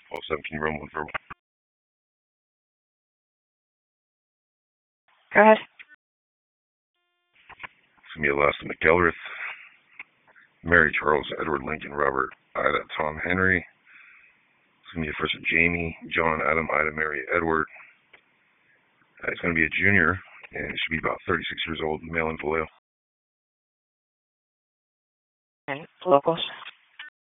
12-7, can you run one verbal? Go ahead. It's going to be Alasta McElrath, Mary Charles Edward Lincoln Robert Ida Tom Henry. It's going to be a first of Jamie John Adam Ida Mary Edward. It's going to be a junior, and it should be about 36 years old, male in Vallejo. All right. Locals.